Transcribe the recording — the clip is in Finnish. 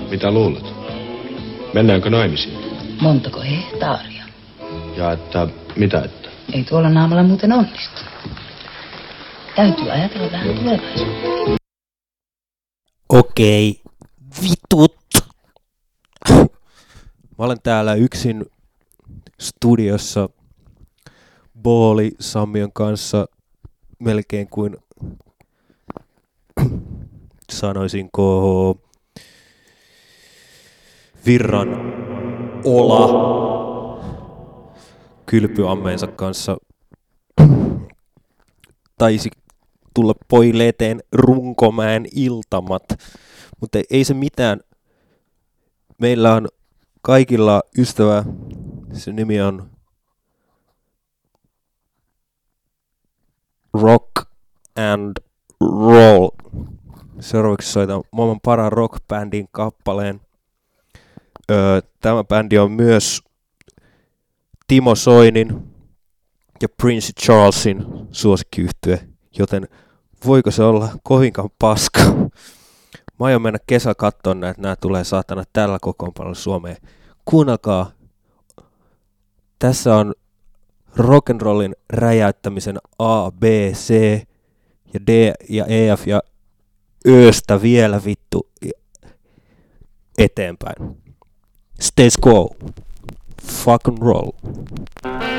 Mitä luulet? Mennäänkö naimisiin? Montako hehtaaria? Ja että, mitä että? Ei tuolla naamalla muuten onnistu. Täytyy ajatella vähän tulevaisuutta. Okei, vitut. Mä olen täällä yksin studiossa Booli Sammion kanssa melkein kuin sanoisinko virran ola kylpyammeensa kanssa taisi tulla pojille eteen Runkomäen iltamat, mutta ei se mitään. Meillä on kaikilla ystävä, se nimi on Rock and Roll. Seuraavaksi soitan maailman parhaan rockbändin kappaleen. Tämä bändi on myös Timo Soinin ja Prince Charlesin suosikkiyhtye, joten voiko se olla kovinkaan paska? Mä aion mennä kesällä katsomaan näitä, nämä tulee saatana tällä kokoonpanolla Suomeen. Kuunnelkaa, tässä on rock'n'rollin räjäyttämisen A, B, C ja D ja E, F ja Östä vielä vittu eteenpäin. Status quo. Fuck and roll.